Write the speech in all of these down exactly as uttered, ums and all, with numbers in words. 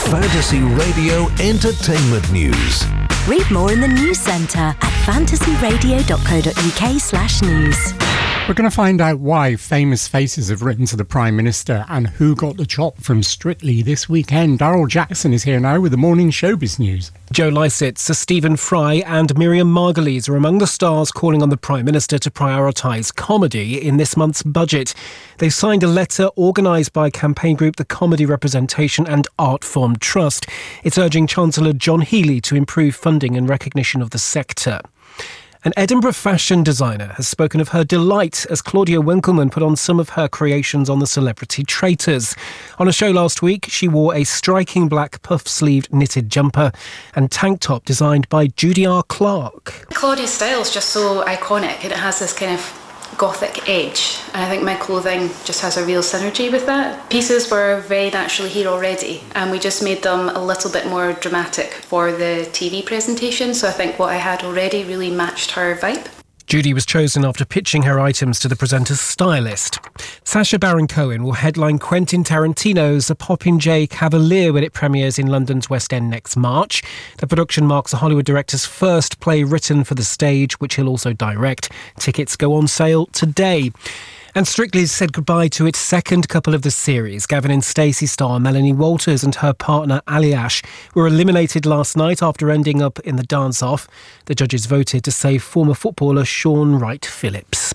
Fantasy Radio Entertainment News. Read more in the news centre at fantasyradio.co.uk slash news. We're going to find out why famous faces have written to the Prime Minister and who got the chop from Strictly this weekend. Daryl Jackson is here now with the morning showbiz news. Joe Lycett, Sir Stephen Fry and Miriam Margolyes are among the stars calling on the Prime Minister to prioritise comedy in this month's budget. They've signed a letter organised by campaign group the Comedy Representation and Art Form Trust. It's urging Chancellor John Healey to improve funding and recognition of the sector. An Edinburgh fashion designer has spoken of her delight as Claudia Winkleman put on some of her creations on the Celebrity Traitors. On a show last week, she wore a striking black puff-sleeved knitted jumper and tank top designed by Judy R. Clark. Claudia's style is just so iconic and it has this kind of gothic edge, and I think my clothing just has a real synergy with that. Pieces were very naturally here already and we just made them a little bit more dramatic for the T V presentation, so I think what I had already really matched her vibe. Judy was chosen after pitching her items to the presenter's stylist. Sacha Baron Cohen will headline Quentin Tarantino's A Popinjay Cavalier when it premieres in London's West End next March. The production marks the Hollywood director's first play written for the stage, which he'll also direct. Tickets go on sale today. And Strictly's said goodbye to its second couple of the series. Gavin and Stacey star Melanie Walters and her partner Ali Ash were eliminated last night after ending up in the dance-off. The judges voted to save former footballer Sean Wright-Phillips.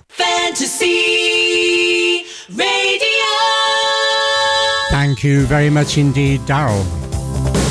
Fantasy Radio. Thank you very much indeed, Daryl.